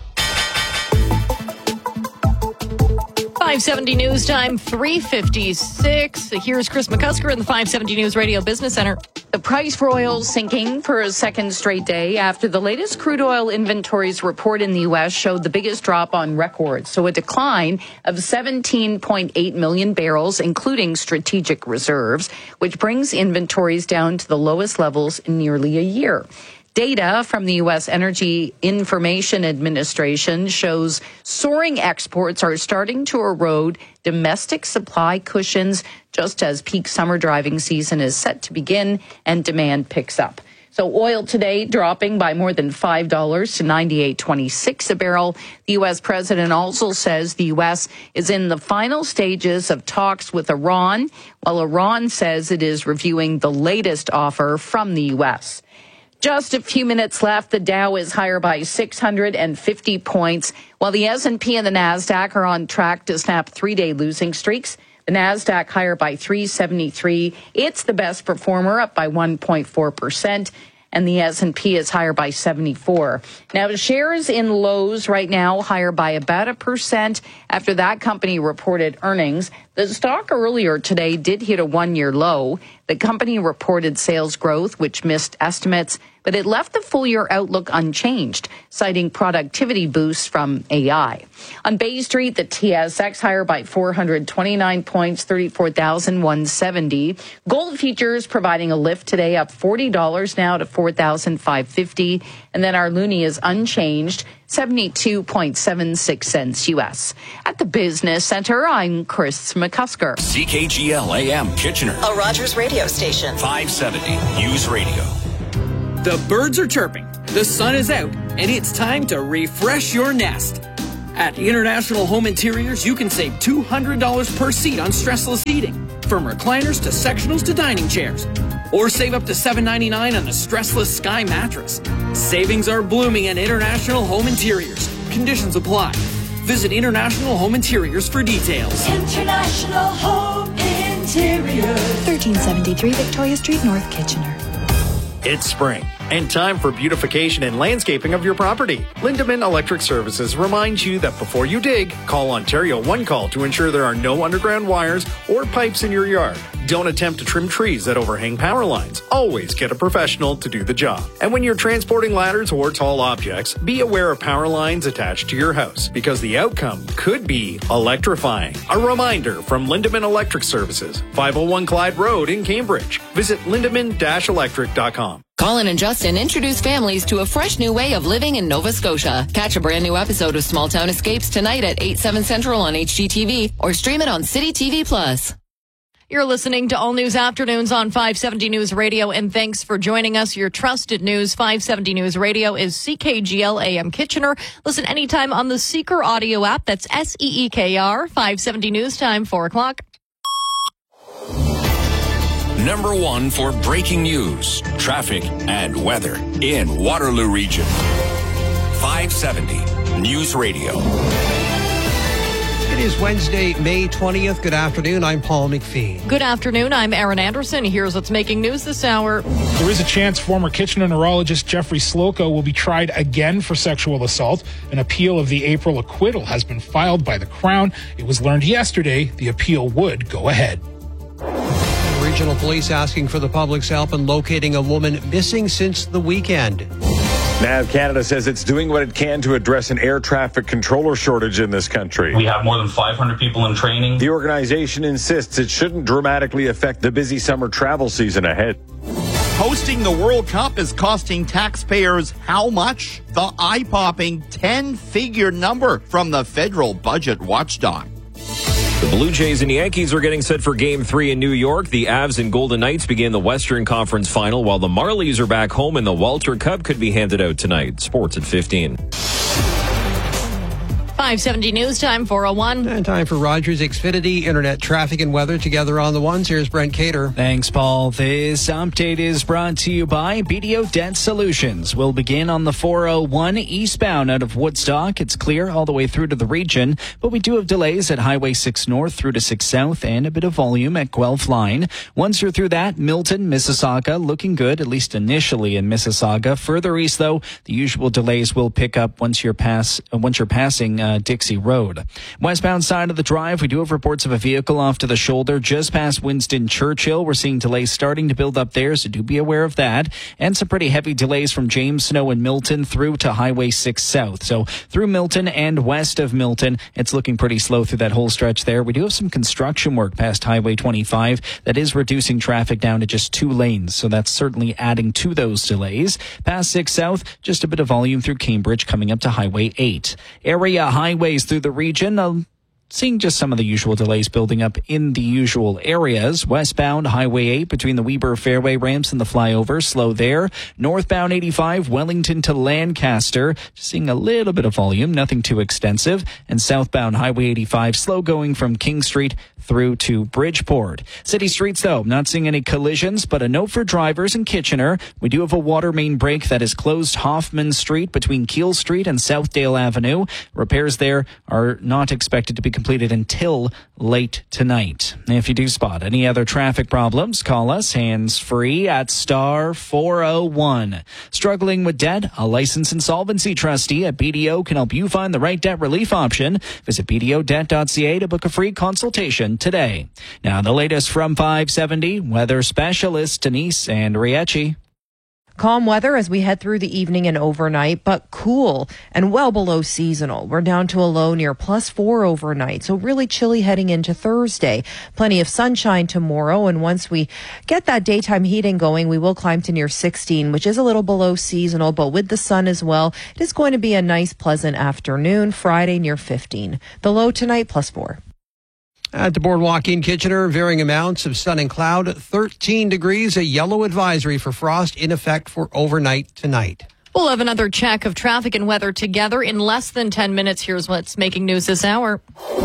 570 News time, 3:56. Here's Chris McCusker in the 570 News Radio Business Center. The price for oil sinking for a second straight day after the latest crude oil inventories report in the U.S. showed the biggest drop on record. So a decline of 17.8 million barrels, including strategic reserves, which brings inventories down to the lowest levels in nearly a year. Data from the U.S. Energy Information Administration shows soaring exports are starting to erode domestic supply cushions just as peak summer driving season is set to begin and demand picks up. So oil today dropping by more than $5 to $98.26 a barrel. The U.S. president also says the U.S. is in the final stages of talks with Iran, while Iran says it is reviewing the latest offer from the U.S. Just a few minutes left. The Dow is higher by 650 points, while the S&P and the NASDAQ are on track to snap three-day losing streaks. The NASDAQ higher by 373. It's the best performer, up by 1.4%. And the S&P is higher by 74. Now, shares in Lowe's right now higher by about 1% after that company reported earnings. The stock earlier today did hit a one-year low. The company reported sales growth, which missed estimates, but it left the full-year outlook unchanged, citing productivity boosts from AI. On Bay Street, the TSX higher by 429 points, 34,170. Gold futures providing a lift today, up $40 now to $4,550. And then our loonie is unchanged, 72.76 cents U.S. At the Business Center, I'm Chris McCusker. CKGL AM Kitchener. A Rogers radio station. 570 News Radio. The birds are chirping, the sun is out, and it's time to refresh your nest. At International Home Interiors, you can save $200 per seat on stressless seating, from recliners to sectionals to dining chairs. Or save up to $7.99 on a stressless Sky mattress. Savings are blooming at International Home Interiors. Conditions apply. Visit International Home Interiors for details. International Home Interiors. 1373 Victoria Street, North Kitchener. It's spring and time for beautification and landscaping of your property. Lindemann Electric Services reminds you that before you dig, call Ontario One Call to ensure there are no underground wires or pipes in your yard. Don't attempt to trim trees that overhang power lines. Always get a professional to do the job. And when you're transporting ladders or tall objects, be aware of power lines attached to your house because the outcome could be electrifying. A reminder from Lindemann Electric Services, 501 Clyde Road in Cambridge. Visit lindemann-electric.com. Colin and Justin introduce families to a fresh new way of living in Nova Scotia. Catch a brand new episode of Small Town Escapes tonight at 8/7 Central on HGTV or stream it on City TV Plus. You're listening to All News Afternoons on 570 News Radio, and thanks for joining us. Your trusted news, 570 News Radio, is CKGL AM Kitchener. Listen anytime on the Seeker audio app. That's SEEKR. 570 News Time, 4 o'clock. Number one for breaking news, traffic, and weather in Waterloo Region. 570 News Radio. It is Wednesday, May 20th. Good afternoon. I'm Paul McPhee. Good afternoon. I'm Aaron Anderson. Here's what's making news this hour. There is a chance former Kitchener neurologist Jeffrey Slocum will be tried again for sexual assault. An appeal of the April acquittal has been filed by the Crown. It was learned yesterday the appeal would go ahead. Regional police asking for the public's help in locating a woman missing since the weekend. NAV Canada says it's doing what it can to address an air traffic controller shortage in this country. We have more than 500 people in training. The organization insists it shouldn't dramatically affect the busy summer travel season ahead. Hosting the World Cup is costing taxpayers how much? The eye-popping 10-figure number from the federal budget watchdog. The Blue Jays and Yankees are getting set for Game 3 in New York. The Avs and Golden Knights begin the Western Conference Final, while the Marlies are back home and the Walter Cup could be handed out tonight. Sports at 15. 570 News Time, 4:01. And time for Rogers Xfinity Internet traffic and weather together on the ones. Here's Brent Cater. Thanks, Paul. This update is brought to you by BDO Debt Solutions. We'll begin on the 401 eastbound out of Woodstock. It's clear all the way through to the region, but we do have delays at Highway 6 North through to 6 South and a bit of volume at Guelph Line. Once you're through that, Milton, Mississauga, looking good, at least initially in Mississauga. Further east, though, the usual delays will pick up once you're passing Dixie Road. Westbound side of the drive, we do have reports of a vehicle off to the shoulder just past Winston Churchill. We're seeing delays starting to build up there, so do be aware of that. And some pretty heavy delays from James Snow and Milton through to Highway 6 South. So through Milton and west of Milton, it's looking pretty slow through that whole stretch there. We do have some construction work past Highway 25 that is reducing traffic down to just 2 lanes. So that's certainly adding to those delays. Past 6 South, just a bit of volume through Cambridge coming up to Highway 8. Area highways through the region, seeing just some of the usual delays building up in the usual areas. Westbound Highway 8 between the Weber Fairway ramps and the flyover, slow there. Northbound 85 Wellington to Lancaster, just seeing a little bit of volume, nothing too extensive. And southbound Highway 85 slow going from King Street through to Bridgeport. City streets, though, not seeing any collisions, but a note for drivers in Kitchener. We do have a water main break that is closed Hoffman Street between Keele Street and Southdale Avenue. Repairs there are not expected to be completed until late tonight. If you do spot any other traffic problems, call us hands-free at star 401. Struggling with debt? A licensed insolvency trustee at BDO can help you find the right debt relief option. Visit bdodebt.ca to book a free consultation today. Now the latest from 570, weather specialist Denise Andriecci. Calm weather as we head through the evening and overnight, but cool and well below seasonal. We're down to a low near +4 overnight, so really chilly heading into Thursday. Plenty of sunshine tomorrow, and once we get that daytime heating going, we will climb to near 16, which is a little below seasonal, but with the sun as well, it is going to be a nice, pleasant afternoon. Friday near 15. The low tonight +4. At the boardwalk in Kitchener, varying amounts of sun and cloud, 13 degrees, a yellow advisory for frost in effect for overnight tonight. We'll have another check of traffic and weather together in less than 10 minutes. Here's what's making news this hour.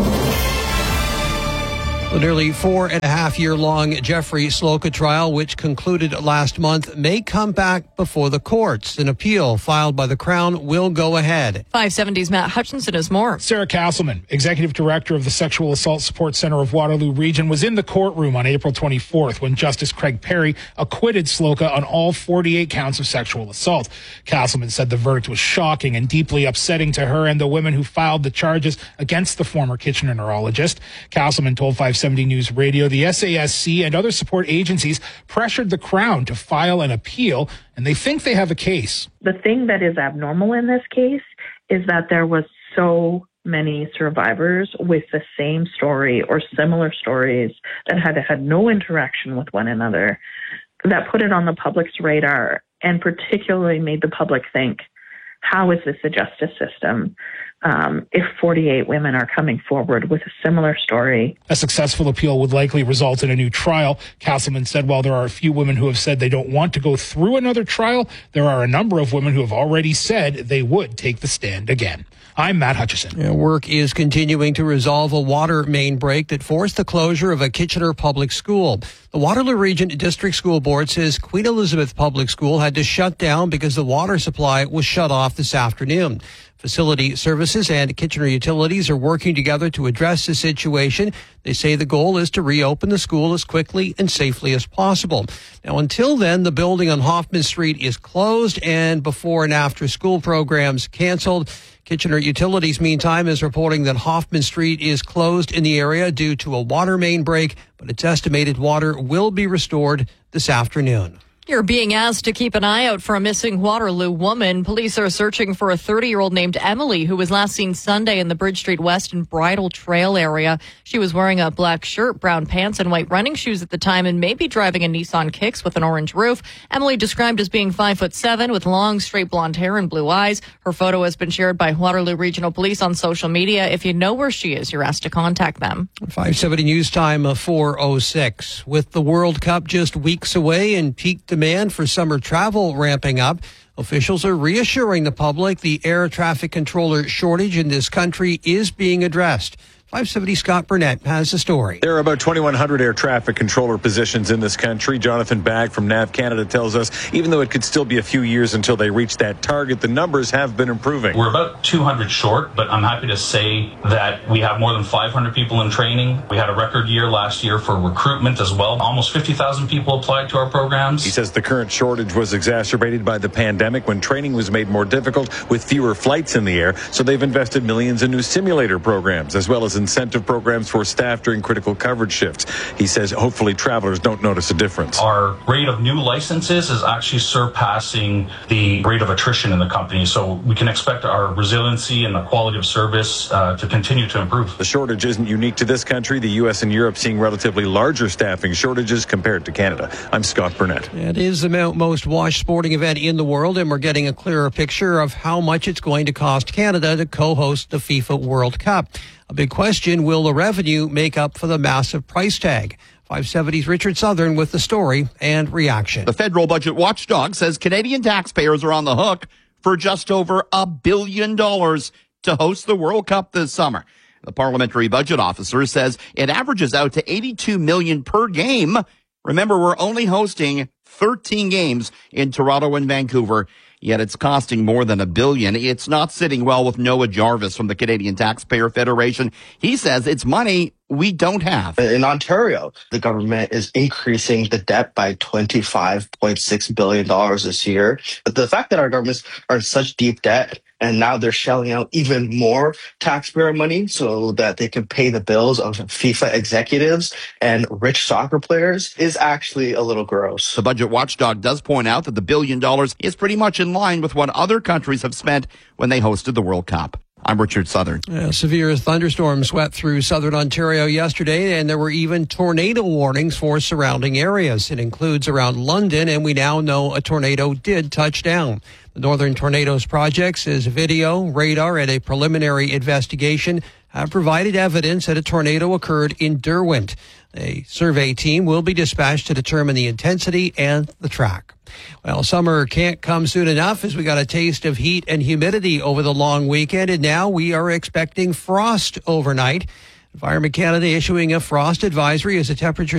The nearly 4.5-year-long Jeffrey Sloka trial, which concluded last month, may come back before the courts. An appeal filed by the Crown will go ahead. 570's Matt Hutchinson has more. Sarah Castleman, Executive Director of the Sexual Assault Support Center of Waterloo Region, was in the courtroom on April 24th when Justice Craig Perry acquitted Sloka on all 48 counts of sexual assault. Castleman said the verdict was shocking and deeply upsetting to her and the women who filed the charges against the former Kitchener neurologist. Castleman told 570 News Radio the SASC and other support agencies pressured the Crown to file an appeal, and they think they have a case. The thing that is abnormal in this case is that there was so many survivors with the same story or similar stories that had no interaction with one another that put it on the public's radar and particularly made the public think, how is this a justice system if 48 women are coming forward with a similar story? A successful appeal would likely result in a new trial. Castleman said while there are a few women who have said they don't want to go through another trial, there are a number of women who have already said they would take the stand again. I'm Matt Hutchison. Work is continuing to resolve a water main break that forced the closure of a Kitchener public school. The Waterloo Region District School Board says Queen Elizabeth Public School had to shut down because the water supply was shut off this afternoon. Facility Services and Kitchener Utilities are working together to address the situation. They say the goal is to reopen the school as quickly and safely as possible. Now, until then, the building on Hoffman Street is closed and before and after school programs canceled. Kitchener Utilities, meantime, is reporting that Hoffman Street is closed in the area due to a water main break, but it's estimated water will be restored this afternoon. You're being asked to keep an eye out for a missing Waterloo woman. Police are searching for a 30-year-old named Emily who was last seen Sunday in the Bridge Street West and Bridle Trail area. She was wearing a black shirt, brown pants, and white running shoes at the time and may be driving a Nissan Kicks with an orange roof. Emily described as being 5'7" with long, straight blonde hair and blue eyes. Her photo has been shared by Waterloo Regional Police on social media. If you know where she is, you're asked to contact them. 570 News Time 4:06. With the World Cup just weeks away and peak demand for summer travel ramping up, officials are reassuring the public the air traffic controller shortage in this country is being addressed. 570 Scott Burnett has the story. There are about 2,100 air traffic controller positions in this country. Jonathan Bagg from NAV Canada tells us even though it could still be a few years until they reach that target, the numbers have been improving. We're about 200 short, but I'm happy to say that we have more than 500 people in training. We had a record year last year for recruitment as well. Almost 50,000 people applied to our programs. He says the current shortage was exacerbated by the pandemic when training was made more difficult with fewer flights in the air. So they've invested millions in new simulator programs as well as incentive programs for staff during critical coverage shifts. He says hopefully travelers don't notice a difference. Our rate of new licenses is actually surpassing the rate of attrition in the company. So we can expect our resiliency and the quality of service to continue to improve. The shortage isn't unique to this country. The U.S. and Europe seeing relatively larger staffing shortages compared to Canada. I'm Scott Burnett. It is the most watched sporting event in the world, and we're getting a clearer picture of how much it's going to cost Canada to co-host the FIFA World Cup. A big question, will the revenue make up for the massive price tag? 570's Richard Southern with the story and reaction. The federal budget watchdog says Canadian taxpayers are on the hook for just over $1 billion to host the World Cup this summer. The parliamentary budget officer says it averages out to $82 million per game. Remember, we're only hosting 13 games in Toronto and Vancouver, yet it's costing more than $1 billion. It's not sitting well with Noah Jarvis from the Canadian Taxpayer Federation. He says it's money we don't have. In Ontario, the government is increasing the debt by $25.6 billion this year. But the fact that our governments are in such deep debt and now they're shelling out even more taxpayer money so that they can pay the bills of FIFA executives and rich soccer players is actually a little gross. The budget watchdog does point out that the $1 billion is pretty much in line with what other countries have spent when they hosted the World Cup. I'm Richard Southern. Severe thunderstorms swept through southern Ontario yesterday, and there were even tornado warnings for surrounding areas. It includes around London, and we now know a tornado did touch down. The Northern Tornadoes Project says video, radar, and a preliminary investigation have provided evidence that a tornado occurred in Derwent. A survey team will be dispatched to determine the intensity and the track. Well, summer can't come soon enough as we got a taste of heat and humidity over the long weekend, and now we are expecting frost overnight. Environment Canada issuing a frost advisory as the temperature